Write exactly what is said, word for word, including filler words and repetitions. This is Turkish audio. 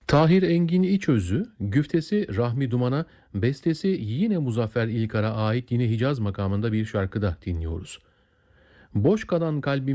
Tahir Engin İçözü, güftesi Rahmi Duman'a, bestesi yine Muzaffer İlkar'a ait yine Hicaz makamında bir şarkıda dinliyoruz. Boş kalan kalbim